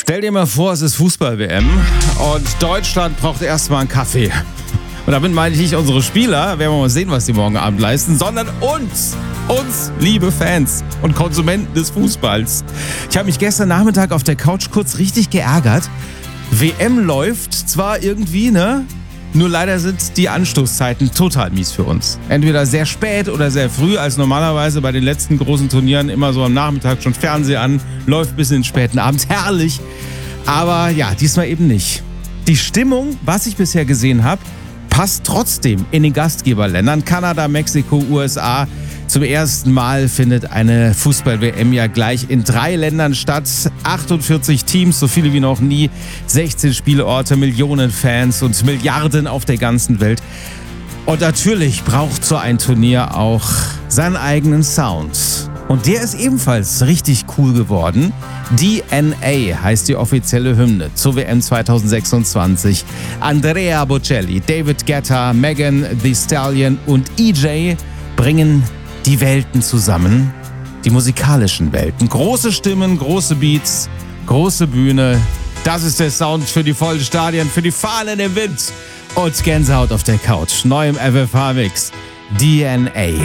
Stell dir mal vor, es ist Fußball-WM und Deutschland braucht erstmal einen Kaffee. Und damit meine ich nicht unsere Spieler, werden wir mal sehen, was die morgen Abend leisten, sondern uns, liebe Fans und Konsumenten des Fußballs. Ich habe mich gestern Nachmittag auf der Couch kurz richtig geärgert. WM läuft zwar irgendwie, ne? Nur leider sind die Anstoßzeiten total mies für uns. Entweder sehr spät oder sehr früh, als normalerweise bei den letzten großen Turnieren immer so am Nachmittag schon Fernseher an, läuft bis in den späten Abend. Herrlich. Aber ja, diesmal eben nicht. Die Stimmung, was ich bisher gesehen habe, passt trotzdem in den Gastgeberländern. Kanada, Mexiko, USA. Zum ersten Mal findet eine Fußball-WM ja gleich in 3 Ländern statt. 48 Teams, so viele wie noch nie. 16 Spielorte, Millionen Fans und Milliarden auf der ganzen Welt. Und natürlich braucht so ein Turnier auch seinen eigenen Sound. Und der ist ebenfalls richtig cool geworden. DNA heißt die offizielle Hymne zur WM 2026. Andrea Bocelli, David Guetta, Megan Thee Stallion und EJ bringen die Welten zusammen, die musikalischen Welten. Große Stimmen, große Beats, große Bühne. Das ist der Sound für die vollen Stadien, für die Fahnen im Wind und Gänsehaut auf der Couch. Neu im FFH-Mix. DNA.